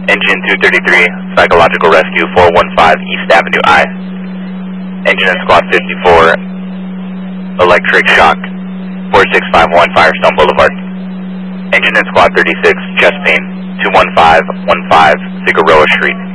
Engine 233, Psychological Rescue 415 East Avenue I. Engine in Squad 54, Electric Shock 4651 Firestone Boulevard. Engine in Squad 36, Chest Pain 21515 Figueroa Street.